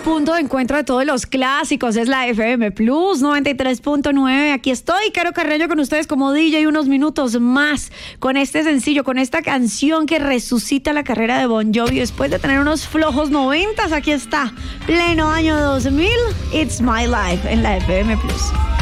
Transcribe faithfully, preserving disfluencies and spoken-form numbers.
punto de encuentro de todos los clásicos. Es la F M Plus noventa y tres punto nueve. Aquí estoy, Caro Carreño, con ustedes como D J unos minutos más con este sencillo, con esta canción que resucita la carrera de Bon Jovi después de tener unos flojos noventas. Aquí está, pleno año dos mil. It's My Life en la F M Plus.